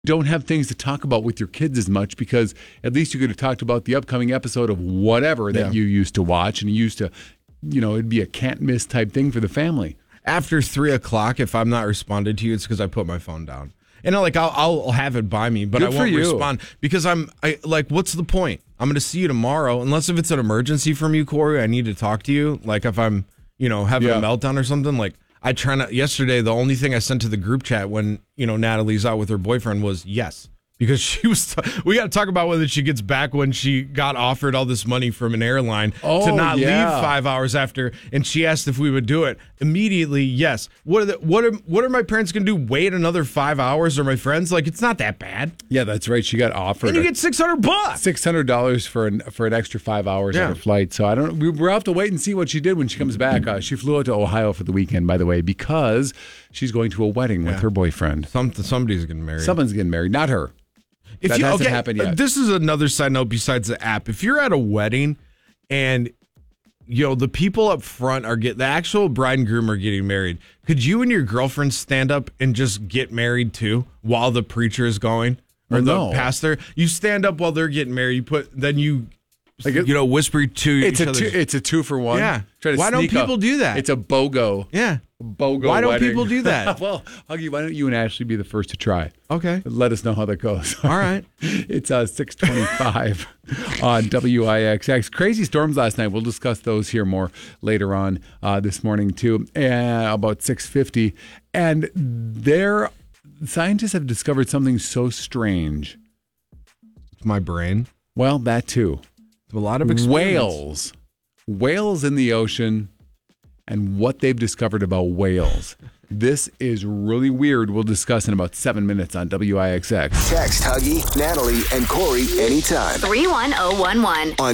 don't have things to talk about with your kids as much because at least you could have talked about the upcoming episode of whatever that you used to watch, and you used to, it'd be a can't miss type thing for the family. After 3:00, if I'm not responded to you, it's because I put my phone down. And I'll have it by me, but Good I won't respond because what's the point? I'm going to see you tomorrow, unless if it's an emergency from you, Corey. I need to talk to you. Like if I'm, having a meltdown or something. Like I try not. Yesterday, the only thing I sent to the group chat when Natalie's out with her boyfriend was yes. Because she was, we got to talk about whether she gets back when she got offered all this money from an airline to not leave 5 hours after, and she asked if we would do it. Immediately, yes. What are my parents going to do? Wait another 5 hours, or my friends? Like, it's not that bad. Yeah, that's right. She got offered, and you get $600, $600 for an extra 5 hours on her flight. So we'll have to wait and see what she did when she comes back. She flew out to Ohio for the weekend, by the way, because she's going to a wedding with her boyfriend. Somebody's getting married. Someone's getting married, not her. That hasn't happened yet. This is another side note besides the app. If you're at a wedding and the people up front the actual bride and groom are getting married, could you and your girlfriend stand up and just get married too while the preacher is going or the pastor? You stand up while they're getting married. Whisper to each other. It's a 2-for-1. Yeah. Why don't people do that? It's a BOGO. Yeah. BOGO. Why don't wedding. people do that? Well, Huggy, why don't you and Ashley be the first to try? Okay. Let us know how that goes. All right. It's 6:25 on WIXX. Crazy storms last night. We'll discuss those here more later on this morning too. About 6:50, and scientists have discovered something so strange. It's my brain. Well, that too. A lot of experiments. Whales in the ocean, and what they've discovered about whales. This is really weird. We'll discuss in about 7 minutes on WIXX. Text Huggy, Natalie, and Corey anytime. 31011 on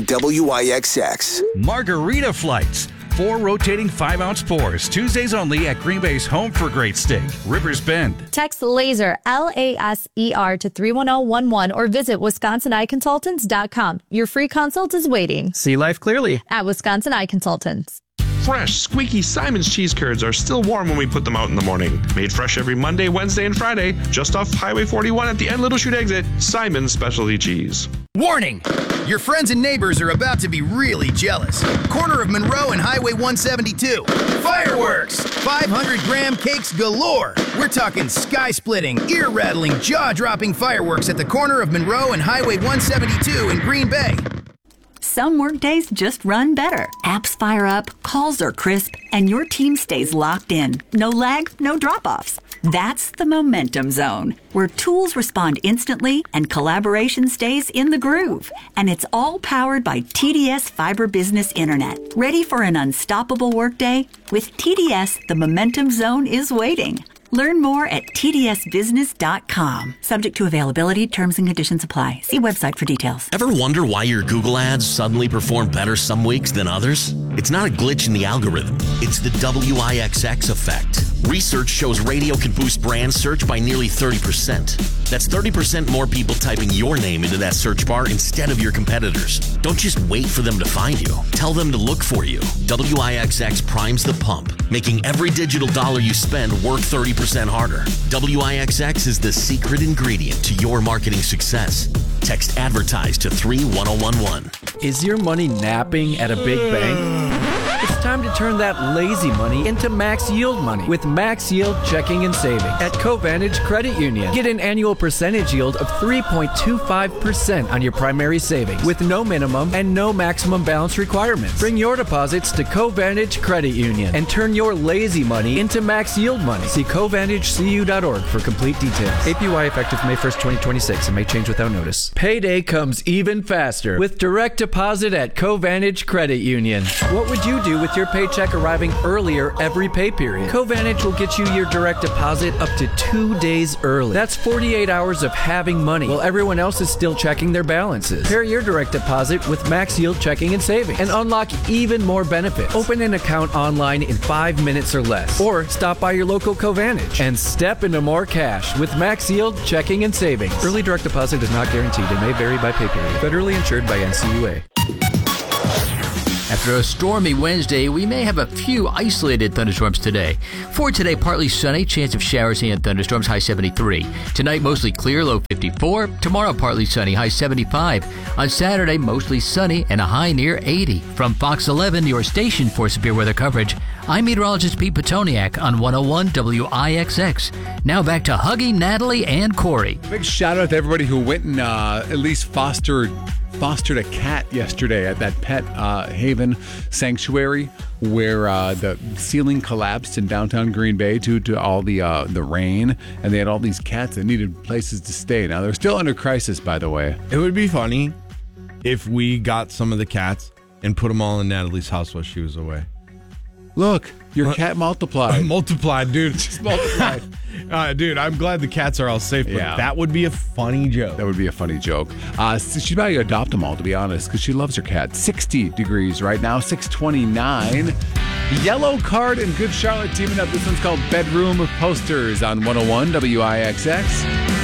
WIXX. Margarita flights. 4 rotating 5-ounce pours. Tuesdays only at Green Bay's Home for Great Steak, Rivers Bend. Text LASER, LASER to 31011 or visit WisconsinEyeConsultants.com. Your free consult is waiting. See life clearly at Wisconsin Eye Consultants. Fresh, squeaky Simon's cheese curds are still warm when we put them out in the morning. Made fresh every Monday, Wednesday, and Friday, just off Highway 41 at the End Little Chute exit. Simon's Specialty Cheese. Warning! Your friends and neighbors are about to be really jealous. Corner of Monroe and Highway 172. Fireworks! 500-gram cakes galore. We're talking sky-splitting, ear-rattling, jaw-dropping fireworks at the corner of Monroe and Highway 172 in Green Bay. Some workdays just run better. Apps fire up, calls are crisp, and your team stays locked in. No lag, no drop-offs. That's the Momentum Zone, where tools respond instantly and collaboration stays in the groove. And it's all powered by TDS Fiber Business Internet. Ready for an unstoppable workday? With TDS, the Momentum Zone is waiting. Learn more at tdsbusiness.com. Subject to availability, terms and conditions apply. See website for details. Ever wonder why your Google ads suddenly perform better some weeks than others? It's not a glitch in the algorithm. It's the WIXX effect. Research shows radio can boost brand search by nearly 30%. That's 30% more people typing your name into that search bar instead of your competitors. Don't just wait for them to find you. Tell them to look for you. WIXX primes the pump, making every digital dollar you spend work 30% harder. WIXX is the secret ingredient to your marketing success. Text advertise to 31011. Is your money napping at a big bank? It's time to turn that lazy money into max yield money with Max Yield Checking and Savings at Covantage Credit Union. Get an annual percentage yield of 3.25% on your primary savings with no minimum and no maximum balance requirements. Bring your deposits to Covantage Credit Union and turn your lazy money into max yield money. See CovantageCU.org for complete details. APY effective May 1st, 2026 and may change without notice. Payday comes even faster with direct deposit at Covantage Credit Union. What would you do with your paycheck arriving earlier every pay period? Covantage will get you your direct deposit up to 2 days early. That's 48 hours of having money while everyone else is still checking their balances. Pair your direct deposit with Max Yield Checking and Savings and unlock even more benefits. Open an account online in 5 minutes or less, or stop by your local Covantage and step into more cash with Max Yield Checking and Savings. Early direct deposit is not guaranteed and may vary by pay period. Federally insured by NCUA. After a stormy Wednesday, we may have a few isolated thunderstorms today. For today, partly sunny, chance of showers and thunderstorms, high 73. Tonight, mostly clear, low 54. Tomorrow, partly sunny, high 75. On Saturday, mostly sunny and a high near 80. From Fox 11, your station for severe weather coverage, I'm meteorologist Pete Petoniak on 101 WIXX. Now back to Huggy, Natalie, and Corey. Big shout out to everybody who went and at least fostered a cat yesterday at that pet haven sanctuary where the ceiling collapsed in downtown Green Bay due to all the rain, and they had all these cats that needed places to stay. Now, they're still under crisis, by the way. It would be funny if we got some of the cats and put them all in Natalie's house while she was away. Look, your cat multiplied. Multiplied, dude. Just multiplied. Dude, I'm glad the cats are all safe, but that would be a funny joke. That would be a funny joke. She's about to adopt them all, to be honest, because she loves her cat. 60 degrees right now, 629. Yellow Card and Good Charlotte teaming up. This one's called Bedroom Posters on 101 WIXX.